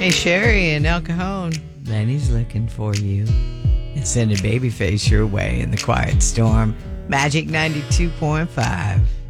Hey, Sherry and El Cajon. Lenny's looking for you. And sending Babyface your way in the quiet storm. Magic 92.5.